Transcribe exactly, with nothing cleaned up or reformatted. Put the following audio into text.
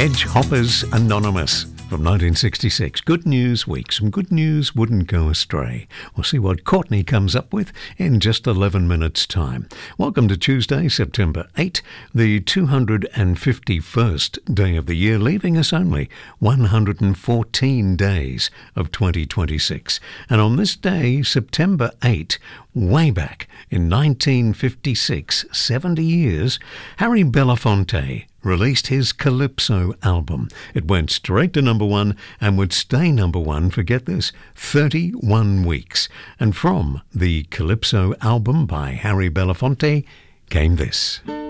Hedgehoppers Anonymous from nineteen sixty-six. Good News Week. Some good news wouldn't go astray. We'll see what Courtney comes up with in just eleven minutes' time. Welcome to Tuesday, September eighth, the two hundred fifty-first day of the year, leaving us only one hundred fourteen days of twenty twenty-six. And on this day, September eighth, way back in nineteen fifty-six, seventy years, Harry Belafonte released his Calypso album. It went straight to number one and would stay number one for, get this, thirty-one weeks. And from the Calypso album by Harry Belafonte came this.